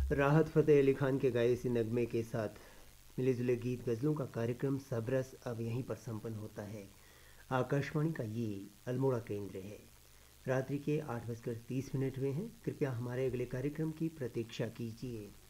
राहत फ़तेह अली खान के गाए इसी नगमे के साथ मिले जुले गीत गज़लों का कार्यक्रम सबरस अब यहीं पर संपन्न होता है। आकाशवाणी का ये अल्मोड़ा केंद्र है। रात्रि के 8:30 हुए हैं। कृपया हमारे अगले कार्यक्रम की प्रतीक्षा कीजिए।